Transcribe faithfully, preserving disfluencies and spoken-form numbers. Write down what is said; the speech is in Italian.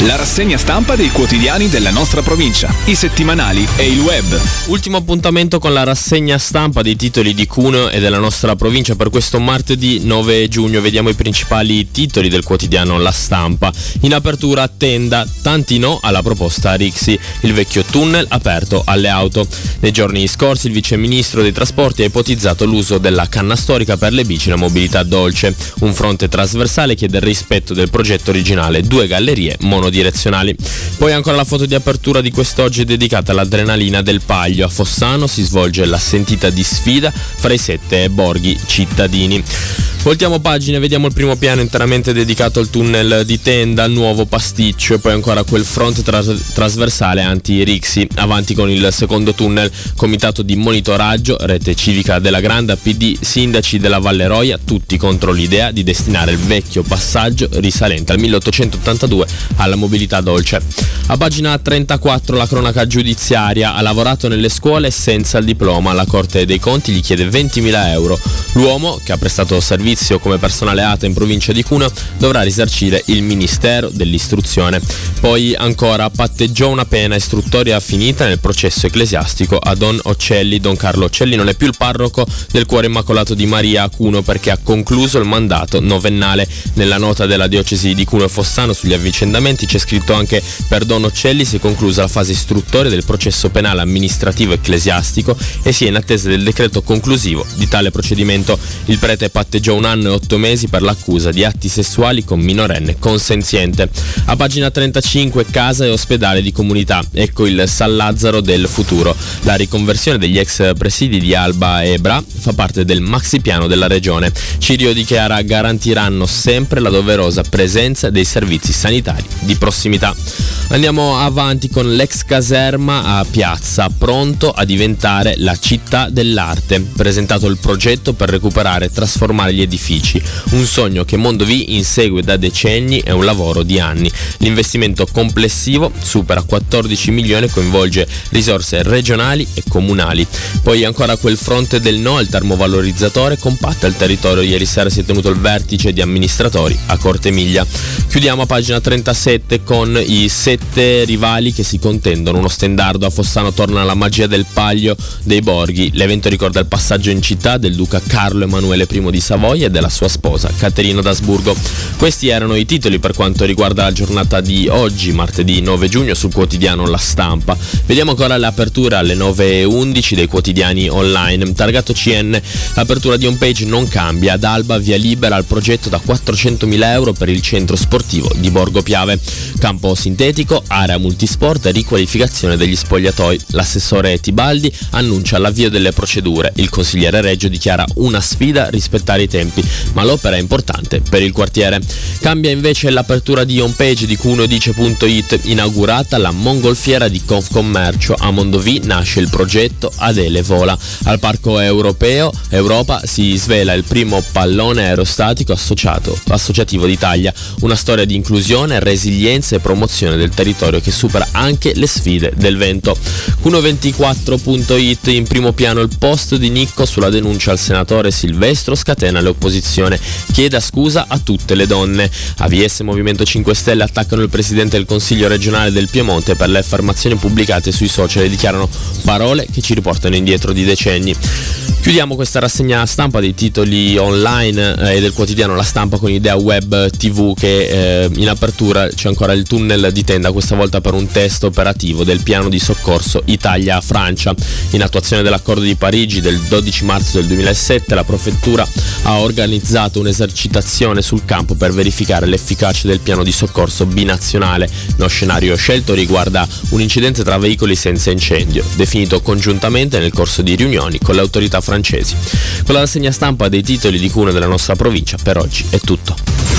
La rassegna stampa dei quotidiani della nostra provincia, i settimanali e il web. Ultimo appuntamento con la rassegna stampa dei titoli di Cuneo e della nostra provincia per questo martedì nove giugno. Vediamo i principali titoli del quotidiano La Stampa. In apertura Tenda, tanti no alla proposta Rixi, il vecchio tunnel aperto alle auto. Nei giorni scorsi il viceministro dei trasporti ha ipotizzato l'uso della canna storica per le bici e la mobilità dolce. Un fronte trasversale chiede il rispetto del progetto originale, due gallerie monodirezionali. Poi ancora la foto di apertura di quest'oggi dedicata all'adrenalina del Paglio. A Fossano si svolge la sentita di sfida fra i sette borghi cittadini. Voltiamo pagina e vediamo il primo piano interamente dedicato al tunnel di Tenda, al nuovo pasticcio, e poi ancora quel fronte tras- trasversale anti-Rixi. Avanti con il secondo tunnel, comitato di monitoraggio, rete civica della Granda, P D, sindaci della Valle Roia, tutti contro l'idea di destinare il vecchio passaggio risalente al milleottocentottantadue alla mobilità dolce. A pagina trentaquattro la cronaca giudiziaria. Ha lavorato nelle scuole senza il diploma, la Corte dei Conti gli chiede ventimila euro. L'uomo, che ha prestato servizio come personale A T A in provincia di Cuneo, dovrà risarcire il Ministero dell'Istruzione. Poi ancora patteggiò una pena istruttoria finita nel processo ecclesiastico a Don Ocelli. Don Carlo Ocelli non è più il parroco del Cuore Immacolato di Maria a Cuneo perché ha concluso il mandato novennale. Nella nota della diocesi di Cuneo e Fossano sugli avvicendamenti c'è scritto anche: per Don Ocelli si è conclusa la fase istruttoria del processo penale amministrativo ecclesiastico e si è in attesa del decreto conclusivo di tale procedimento. Il prete patteggiò un anno e otto mesi per l'accusa di atti sessuali con minorenne consenziente. A pagina trentacinque casa e ospedale di comunità. Ecco il San Lazzaro del futuro. La riconversione degli ex presidi di Alba e Bra fa parte del maxi piano della regione. Cirio dichiara garantiranno sempre la doverosa presenza dei servizi sanitari di prossimità. Andiamo avanti con l'ex caserma a Piazza, pronto a diventare la città dell'arte. Presentato il progetto per recuperare e trasformare gli edifici, un sogno che Mondovì insegue da decenni e un lavoro di anni. L'investimento complessivo supera quattordici milioni e coinvolge risorse regionali e comunali. Poi ancora quel fronte del no al termovalorizzatore compatta il territorio. Ieri sera si è tenuto il vertice di amministratori a Cortemiglia. Chiudiamo a pagina trentasette con i sette rivali che si contendono uno stendardo. A Fossano torna la magia del Paglio dei Borghi. L'evento ricorda il passaggio in città del duca Carlo Emanuele I di Savoia e della sua sposa Caterina d'Asburgo. Questi erano i titoli per quanto riguarda la giornata di oggi, martedì nove giugno, sul quotidiano La Stampa. Vediamo ancora l'apertura alle nove e undici dei quotidiani online. Targato C N, l'apertura di homepage non cambia. Ad Alba via libera al progetto da quattrocentomila euro per il centro sportivo di Borgo Piave. Campo sintetico, area multisport e riqualificazione degli spogliatoi. L'assessore Tibaldi annuncia l'avvio delle procedure. Il consigliere Reggio dichiara una sfida rispettare i tempi, ma l'opera è importante per il quartiere. Cambia invece l'apertura di homepage di cunodice punto it. Inaugurata la mongolfiera di Confcommercio. A Mondovì nasce il progetto Adele Vola. Al Parco Europeo Europa si svela il primo pallone aerostatico associato, associativo d'Italia. Una storia di inclusione, resilienza e promozione del territorio che supera anche le sfide del vento. Cuno ventiquattro punto it, in primo piano il post di Nicco sulla denuncia al senatore Silvestro, scatena l'opposizione, chiede scusa a tutte le donne. A V S Movimento cinque Stelle attaccano il presidente del Consiglio regionale del Piemonte per le affermazioni pubblicate sui social e dichiarano parole che ci riportano indietro di decenni. Chiudiamo questa rassegna stampa dei titoli online eh, e del quotidiano La Stampa con Idea Web T V che eh, in apertura c'è ancora il tunnel di Tenda, questa volta per un test operativo del piano di soccorso Italia-Francia. In attuazione dell'accordo di Parigi del dodici marzo del duemilasette, la prefettura ha organizzato un'esercitazione sul campo per verificare l'efficacia del piano di soccorso binazionale. Lo scenario scelto riguarda un incidente tra veicoli senza incendio, definito congiuntamente nel corso di riunioni con le autorità francesi. Con la rassegna stampa dei titoli di Cuneo della nostra provincia per oggi è tutto.